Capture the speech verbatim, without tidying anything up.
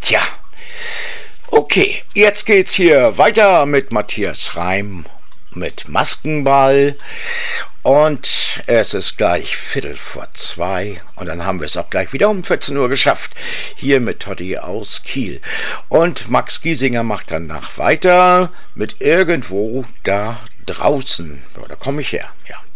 Tja, okay, jetzt geht's hier weiter mit Matthias Reim mit Maskenball und es ist gleich Viertel vor zwei und dann haben wir es auch gleich wieder um vierzehn Uhr geschafft, hier mit Totti aus Kiel. Und Max Giesinger macht danach weiter mit Irgendwo da draußen. So, da komme ich her, ja.